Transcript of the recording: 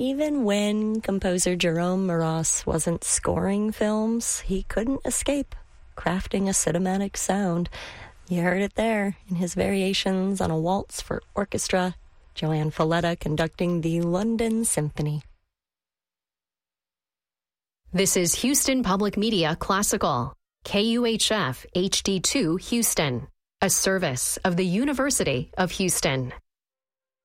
even when composer Jerome Moross wasn't scoring films, he couldn't escape crafting a cinematic sound. You heard it there in his Variations on a Waltz for Orchestra, Joanne Falletta conducting the London Symphony. This is Houston Public Media Classical, KUHF HD2 Houston, a service of the University of Houston.